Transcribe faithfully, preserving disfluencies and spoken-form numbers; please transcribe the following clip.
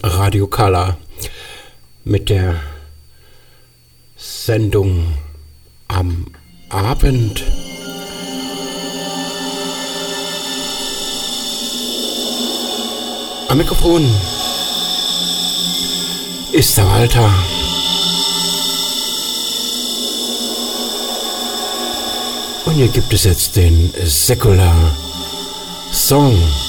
Radio Color mit der Sendung am Abend. Am Mikrofon ist der Walter. Und hier gibt es jetzt den Säkular Song.